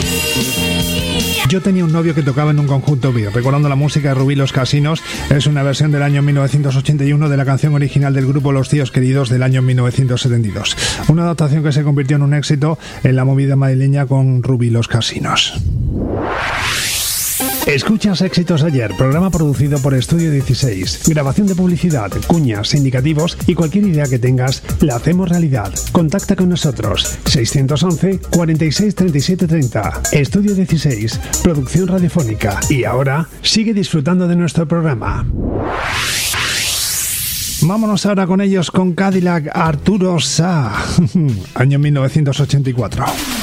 Yo tenía un novio que tocaba en un conjunto beat. Recordando la música de Rubí Los Casinos, es una versión del año 1981 de la canción original del grupo Los Tíos Queridos del año 1972. Una adaptación que se convirtió en un éxito en la movida madrileña con Rubí Los Casinos. Escuchas Éxitos Ayer, programa producido por Estudio 16. Grabación de publicidad, cuñas, indicativos y cualquier idea que tengas, la hacemos realidad. Contacta con nosotros. 611 46 37 30. Estudio 16, producción radiofónica. Y ahora, sigue disfrutando de nuestro programa. Vámonos ahora con ellos, con Cadillac Arturo Sá, año 1984.